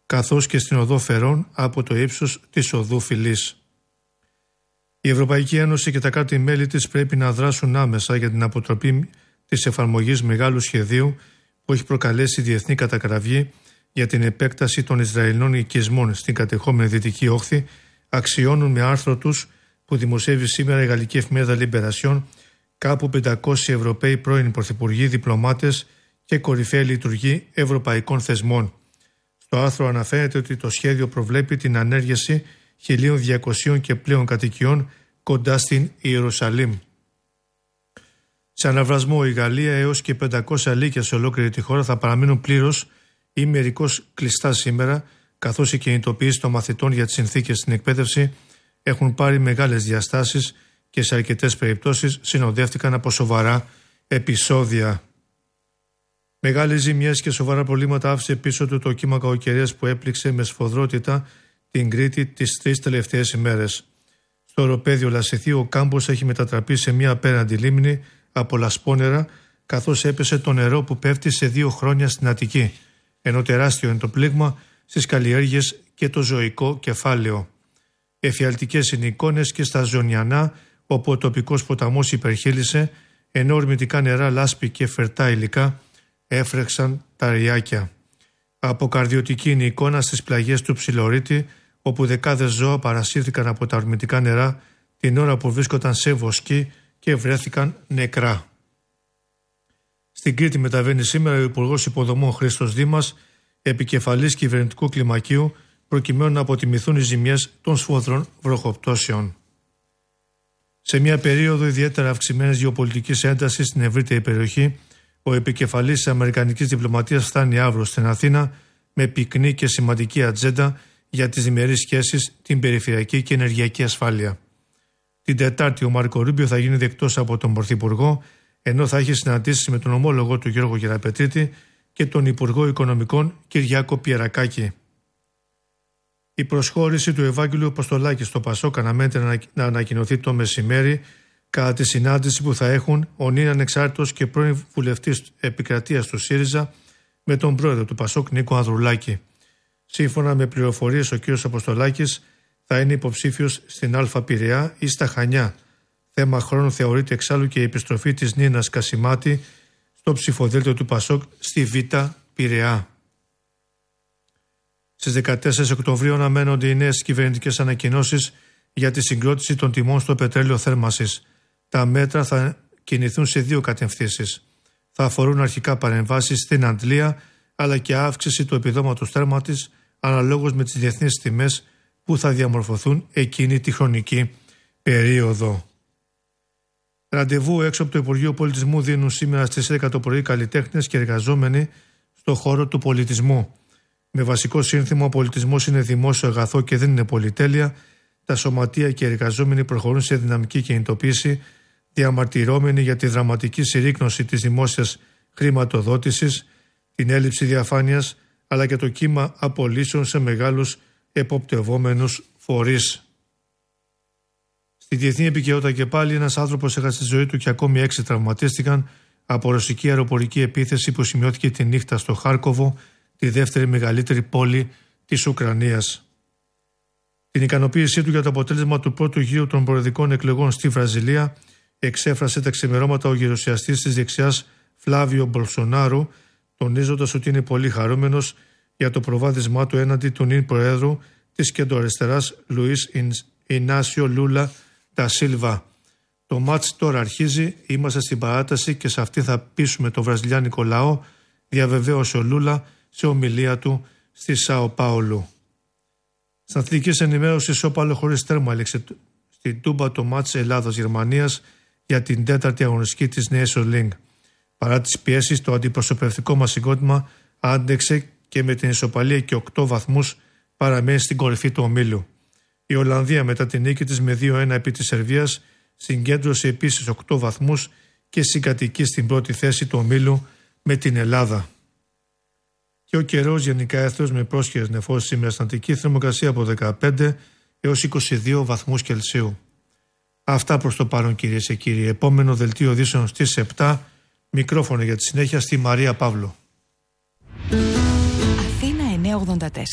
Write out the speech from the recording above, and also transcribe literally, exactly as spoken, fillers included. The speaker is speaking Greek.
καθώς και στην οδό Φερών από το ύψος της οδού Φυλής. Η Ευρωπαϊκή Ένωση και τα κράτη-μέλη της πρέπει να δράσουν άμεσα για την αποτροπή της εφαρμογής μεγάλου σχεδίου που έχει προκαλέσει διεθνή κατακραυγή για την επέκταση των Ισραηλινών οικισμών στην κατεχόμενη Δυτική Όχθη, αξιώνουν με άρθρο τους που δημοσιεύει σήμερα η γαλλική εφημερίδα Libération κάπου πεντακόσιοι Ευρωπαίοι πρώην πρωθυπουργοί, διπλωμάτες και κορυφαίοι λειτουργοί ευρωπαϊκών θεσμών. Στο άρθρο αναφέρεται ότι το σχέδιο προβλέπει την ανέργεση χίλια διακοσίων και πλέον κατοικιών κοντά στην Ιερουσαλήμ. Σε αναβρασμό, η Γαλλία έως και πεντακόσια λύκεια σε ολόκληρη τη χώρα θα παραμείνουν πλήρως ή μερικώς κλειστά σήμερα, καθώς οι κινητοποιήσεις των μαθητών για τις συνθήκες στην εκπαίδευση έχουν πάρει μεγάλες διαστάσεις και σε αρκετές περιπτώσεις συνοδεύτηκαν από σοβαρά επεισόδια. Μεγάλες ζημιές και σοβαρά προβλήματα άφησε πίσω του το κύμα κακοκαιρίας που έπληξε με σφοδρότητα την Κρήτη τις τρεις τελευταίες ημέρες. Στο οροπέδιο Λασιθίου ο κάμπος έχει μετατραπεί σε μια απέραντη λίμνη από λασπόνερα, καθώς έπεσε το νερό που πέφτει σε δύο χρόνια στην Αττική, ενώ τεράστιο είναι το πλήγμα στις καλλιέργειες και το ζωικό κεφάλαιο. Εφιαλτικές είναι εικόνες και στα Ζωνιανά, όπου ο τοπικός ποταμός υπερχείλησε, ενώ ορμητικά νερά, λάσπη και φερτά υλικά έφρεξαν τα ριάκια. Αποκαρδιωτική είναι η εικόνα στις πλαγιές του Ψιλορίτη, όπου δεκάδες ζώα παρασύρθηκαν από τα ορμητικά νερά την ώρα που βρίσκονταν σε βοσκή και βρέθηκαν νεκρά. Στην Κρήτη μεταβαίνει σήμερα ο Υπουργός Υποδομών Χρήστος Δήμας, επικεφαλής κυβερνητικού κλιμακίου, προκειμένου να αποτιμηθούν οι ζημιές των σφοδρών βροχοπτώσεων. Σε μια περίοδο ιδιαίτερα αυξημένης γεωπολιτικής έντασης στην ευρύτερη περιοχή, ο επικεφαλής της Αμερικανικής Διπλωματίας φτάνει αύριο στην Αθήνα με πυκνή και σημαντική ατζέντα για τις διμερείς σχέσεις, την περιφερειακή και ενεργειακή ασφάλεια. Την Τετάρτη ο Μάρκο Ρούμπιο θα γίνει δεκτός από τον Πρωθυπουργό, ενώ θα έχει συναντήσεις με τον ομόλογο του Γιώργο Γεραπετρίτη και τον Υπουργό Οικονομικών Κυριάκο Πιερακάκη. Η προσχώρηση του Ευάγγελου Αποστολάκη στο Πασόκ αναμένεται να ανακοινωθεί το μεσημέρι κατά τη συνάντηση που θα έχουν ο νυν ανεξάρτητος και πρώην βουλευτής επικρατείας του ΣΥΡΙΖΑ με τον πρόεδρο του Πασόκ Νίκο Ανδρουλάκη. Σύμφωνα με πληροφορίες, ο κ. Αποστολάκης θα είναι υποψήφιος στην Α Πειραιά ή στα Χανιά. Θέμα χρόνου θεωρείται εξάλλου και η επιστροφή της Νίνας Κασιμάτη στο ψηφοδέλτιο του Πασόκ στη Β Πειραιά. Στις δεκατέσσερις Οκτωβρίου αναμένονται οι νέες κυβερνητικές ανακοινώσεις για τη συγκρότηση των τιμών στο πετρέλαιο θέρμανσης. Τα μέτρα θα κινηθούν σε δύο κατευθύνσεις. Θα αφορούν αρχικά παρεμβάσεις στην αντλία, αλλά και αύξηση του επιδόματος θέρμανσης αναλόγως με τις διεθνείς τιμές που θα διαμορφωθούν εκείνη τη χρονική περίοδο. Ραντεβού έξω από το Υπουργείο Πολιτισμού δίνουν σήμερα στις έντεκα το πρωί καλλιτέχνες και εργαζόμενοι στο χώρο του πολιτισμού. Με βασικό σύνθημα «Ο πολιτισμός είναι δημόσιο αγαθό και δεν είναι πολυτέλεια», τα σωματεία και οι εργαζόμενοι προχωρούν σε δυναμική κινητοποίηση, διαμαρτυρώμενοι για τη δραματική συρρίκνωση της δημόσιας χρηματοδότησης, την έλλειψη διαφάνειας, αλλά και το κύμα απολύσεων σε μεγάλους εποπτευόμενους φορείς. Στη διεθνή επικαιρότητα και πάλι, ένας άνθρωπος έχασε τη ζωή του και ακόμη έξι τραυματίστηκαν από ρωσική αεροπορική επίθεση που σημειώθηκε τη νύχτα στο Χάρκοβο, τη δεύτερη μεγαλύτερη πόλη της Ουκρανίας. Την ικανοποίησή του για το αποτέλεσμα του πρώτου γύρου των προεδρικών εκλογών στη Βραζιλία εξέφρασε τα ξημερώματα ο γερουσιαστής της δεξιάς Φλάβιο Μπολσονάρου, τονίζοντας ότι είναι πολύ χαρούμενος για το προβάδισμά του έναντι του νυν προέδρου της κεντροαριστεράς Λουίς Ινάσιο Λούλα ντα Σίλβα. Το μάτς τώρα αρχίζει, είμαστε στην παράταση και σε αυτή θα πείσουμε το βραζιλιάνικο λαό, διαβεβαίωσε ο Λούλα σε ομιλία του στη Σάο Πάολου. Στην αθλητική ενημέρωση, όπαλο χωρίς τέρμα έλεξε στην Τούμπα το μάτς Ελλάδας-Γερμανίας για την τέταρτη αγωνιστική της Nations League. Παρά τις πιέσεις, το αντιπροσωπευτικό μας συγκρότημα άντεξε και με την ισοπαλία και οκτώ βαθμούς παραμένει στην κορυφή του ομίλου. Η Ολλανδία μετά την νίκη της με δύο ένα επί της Σερβίας συγκέντρωσε επίσης οκτώ βαθμούς και συγκατοικεί στην πρώτη θέση του ομίλου με την Ελλάδα. Και ο καιρός γενικά έθεος με πρόσχερες νεφώσεις σήμερα στην Αττική, θερμοκρασία από δεκαπέντε έως είκοσι δύο βαθμούς Κελσίου. Αυτά προς το παρόν, κυρίες και κύριοι. Επόμενο δελτίο ειδήσεων στις επτά. Μικρόφωνο για τη συνέχεια στη Μαρία Παύλου. Αθήνα εννιακόσια ογδόντα τέσσερα.